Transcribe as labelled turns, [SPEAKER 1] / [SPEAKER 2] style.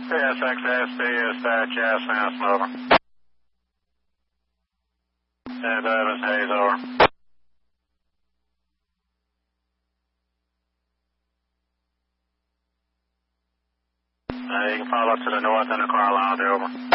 [SPEAKER 1] CSXSD dispatch, yes, mass over. And Davis Hayes over. You can follow to the north in the car lounge over.